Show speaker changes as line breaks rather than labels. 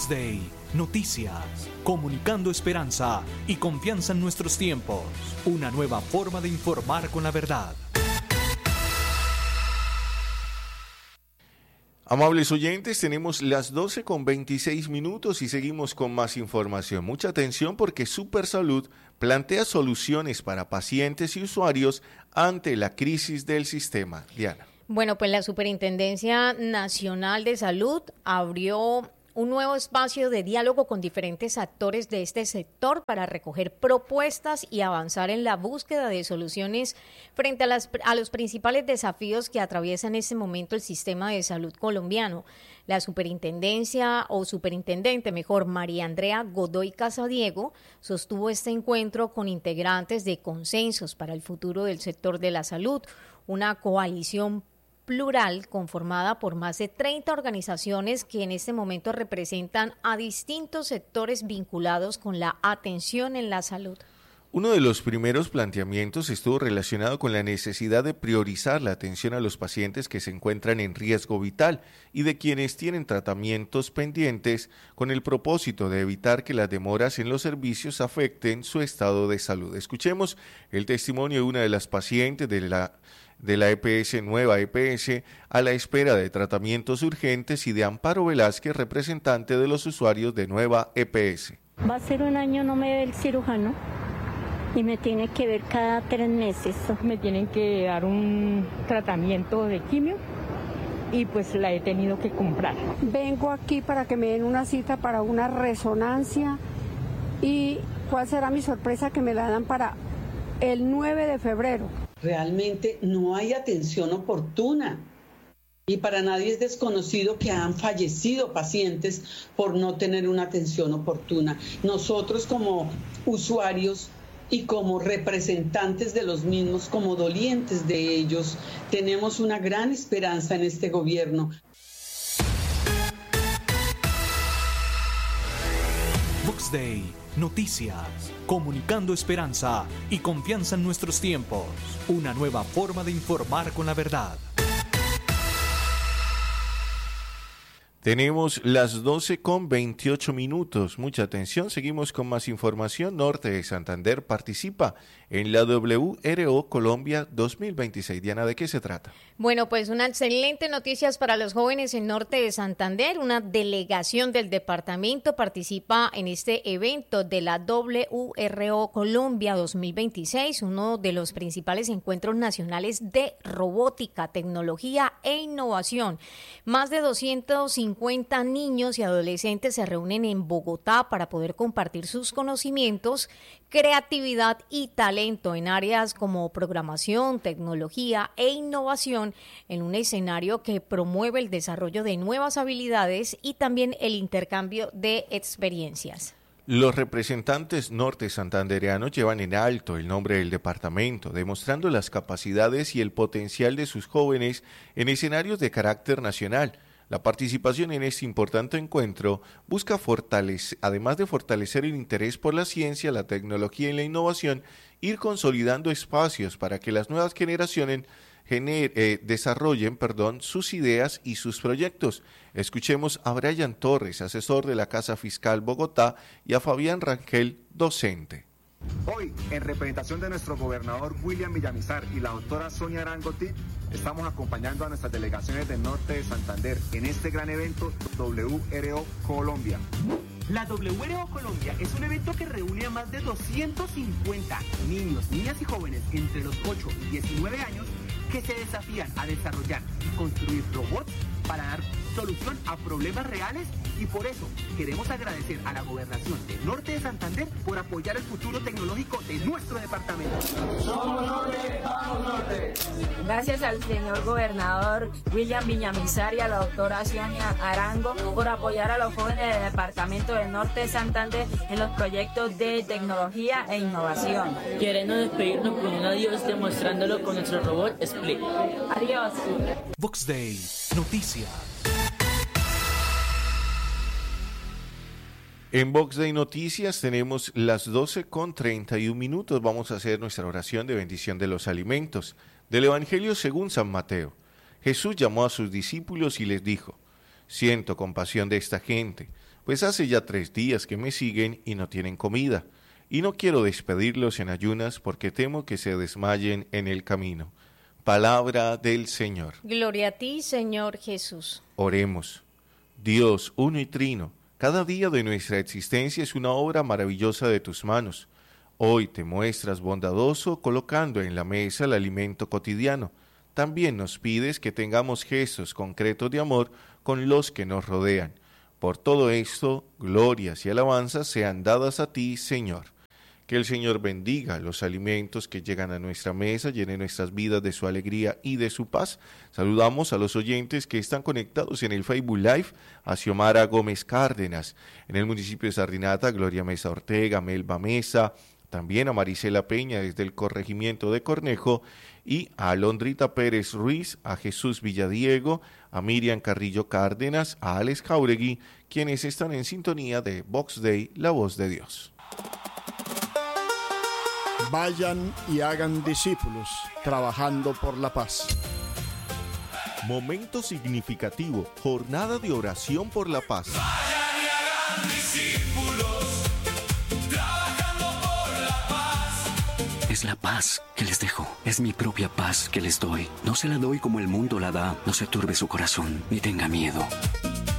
Vox Day, noticias, comunicando esperanza y confianza en nuestros tiempos. Una nueva forma de informar con la verdad.
Amables oyentes, tenemos las 12:26 y seguimos con más información. Mucha atención porque Supersalud plantea soluciones para pacientes y usuarios ante la crisis del sistema. Diana.
Bueno, pues la Superintendencia Nacional de Salud abrió un nuevo espacio de diálogo con diferentes actores de este sector para recoger propuestas y avanzar en la búsqueda de soluciones frente a los principales desafíos que atraviesa en este momento el sistema de salud colombiano. La superintendencia o superintendente, mejor, María Andrea Godoy Casadiego, sostuvo este encuentro con integrantes de Consensos para el Futuro del Sector de la Salud, una coalición plural conformada por más de 30 organizaciones que en este momento representan a distintos sectores vinculados con la atención en la salud.
Uno de los primeros planteamientos estuvo relacionado con la necesidad de priorizar la atención a los pacientes que se encuentran en riesgo vital y de quienes tienen tratamientos pendientes, con el propósito de evitar que las demoras en los servicios afecten su estado de salud. Escuchemos el testimonio de una de las pacientes de la EPS, Nueva EPS, a la espera de tratamientos urgentes, y de Amparo Velázquez, representante de los usuarios de Nueva EPS.
Va a ser un año, no me ve el cirujano y me tiene que ver cada 3 meses.
Me tienen que dar un tratamiento de quimio y pues la he tenido que comprar.
Vengo aquí para que me den una cita para una resonancia, y ¿cuál será mi sorpresa? Que me la dan para el 9 de febrero.
Realmente no hay atención oportuna y para nadie es desconocido que han fallecido pacientes por no tener una atención oportuna. Nosotros como usuarios y como representantes de los mismos, como dolientes de ellos, tenemos una gran esperanza en este gobierno.
Vox Day, noticias, comunicando esperanza y confianza en nuestros tiempos. Una nueva forma de informar con la verdad.
Tenemos las 12:28. Mucha atención, seguimos con más información. Norte de Santander participa en la WRO Colombia 2026. Diana, ¿de qué se trata?
Bueno, pues una excelente noticias para los jóvenes en Norte de Santander. Una delegación del departamento participa en este evento de la WRO Colombia 2026, uno de los principales encuentros nacionales de robótica, tecnología e innovación. Más de 250 niños y adolescentes se reúnen en Bogotá para poder compartir sus conocimientos, creatividad y talento en áreas como programación, tecnología e innovación, en un escenario que promueve el desarrollo de nuevas habilidades y también el intercambio de experiencias.
Los representantes norte santandereanos llevan en alto el nombre del departamento, demostrando las capacidades y el potencial de sus jóvenes en escenarios de carácter nacional. La participación en este importante encuentro busca además de fortalecer el interés por la ciencia, la tecnología y la innovación, ir consolidando espacios para que las nuevas generaciones desarrollen sus ideas y sus proyectos. Escuchemos a Brian Torres, asesor de la Casa Fiscal Bogotá, y a Fabián Rangel, docente.
Hoy, en representación de nuestro gobernador William Villamizar y la doctora Sonia Arango, estamos acompañando a nuestras delegaciones del norte de Santander en este gran evento WRO Colombia.
La WRO Colombia es un evento que reúne a más de 250 niños, niñas y jóvenes entre los 8 y 19 años que se desafían a desarrollar y construir robots para dar solución a problemas reales, y por eso queremos agradecer a la Gobernación del Norte de Santander por apoyar el futuro tecnológico de nuestro departamento.
¡Somos Norte, vamos Norte!
Gracias al señor gobernador William Villamizar y a la doctora Sonia Arango por apoyar a los jóvenes del departamento del Norte de Santander en los proyectos de tecnología e innovación.
Queremos despedirnos con un adiós demostrándolo con nuestro robot Split.
Adiós.
Vox Day, noticias.
En Vox Day Noticias tenemos las 12:31. Vamos a hacer nuestra oración de bendición de los alimentos. Del Evangelio según San Mateo. Jesús llamó a sus discípulos y les dijo: Siento compasión de esta gente, pues hace ya 3 días que me siguen y no tienen comida, y no quiero despedirlos en ayunas porque temo que se desmayen en el camino. Palabra del Señor.
Gloria a ti, Señor Jesús.
Oremos. Dios, uno y trino, cada día de nuestra existencia es una obra maravillosa de tus manos. Hoy te muestras bondadoso colocando en la mesa el alimento cotidiano. También nos pides que tengamos gestos concretos de amor con los que nos rodean. Por todo esto, glorias y alabanzas sean dadas a ti, Señor. Que el Señor bendiga los alimentos que llegan a nuestra mesa, llene nuestras vidas de su alegría y de su paz. Saludamos a los oyentes que están conectados en el Facebook Live, a Xiomara Gómez Cárdenas, en el municipio de Sardinata, Gloria Mesa Ortega, Melba Mesa, también a Marisela Peña desde el corregimiento de Cornejo, y a Alondrita Pérez Ruiz, a Jesús Villadiego, a Miriam Carrillo Cárdenas, a Alex Jauregui, quienes están en sintonía de Vox Day, la voz de Dios.
Vayan y hagan discípulos, trabajando por la paz.
Momento significativo, jornada de oración por la paz.
Vayan y hagan discípulos, trabajando por la paz.
Es la paz que les dejo, es mi propia paz que les doy. No se la doy como el mundo la da, no se turbe su corazón, ni tenga miedo.